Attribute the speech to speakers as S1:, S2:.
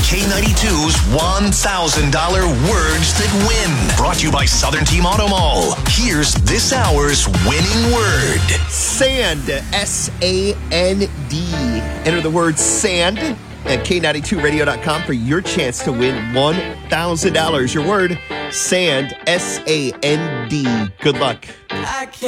S1: K92's $1,000 Words That Win. Brought to you by Southern Team Auto Mall. Here's this hour's winning word.
S2: Sand. S-A-N-D. Enter the word sand at K92radio.com for your chance to win $1,000. Your word, sand. S-A-N-D. Good luck.